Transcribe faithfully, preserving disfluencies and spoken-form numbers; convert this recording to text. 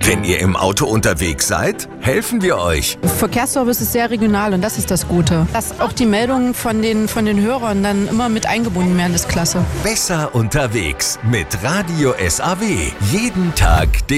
Wenn ihr im Auto unterwegs seid, helfen wir euch. Verkehrsservice ist sehr regional und das ist das Gute. Dass auch die Meldungen von den, von den Hörern dann immer mit eingebunden werden, ist klasse. Besser unterwegs mit Radio S A W. Jeden Tag